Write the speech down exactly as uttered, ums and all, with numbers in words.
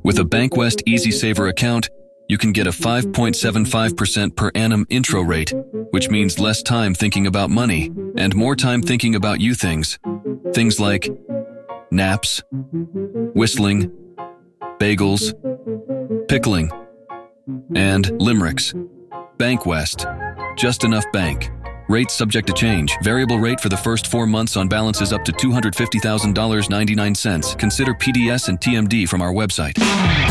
With a BankWest Easy Saver account, you can get a five point seven five percent per annum intro rate, which means less time thinking about money and more time thinking about you things. Things like naps, whistling, bagels, pickling, and limericks. BankWest. Just enough bank. Rates subject to change. Variable rate for the first four months on balances up to two hundred fifty thousand dollars and ninety-nine cents. Consider P D S and T M D from our website.